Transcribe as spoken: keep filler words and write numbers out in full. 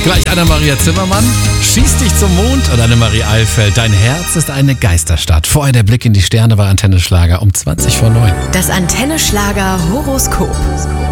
Gleich Anna-Maria Zimmermann. Schieß dich zum Mond und Annemarie Eilfeld. Dein Herz ist eine Geisterstadt. Vorher der Blick in die Sterne bei Antenne Schlager um zwanzig vor neun. Das Antenne Schlager Horoskop.